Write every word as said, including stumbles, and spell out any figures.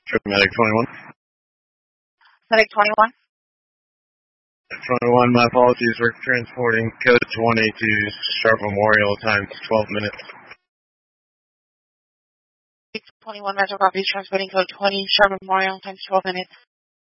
Medic twenty-one. Medic twenty-one. twenty-one, my apologies. We're transporting code twenty to Sharp Memorial, time twelve minutes. twenty-one, Metro Coffee, transporting code twenty, Sharp Memorial, time twelve minutes.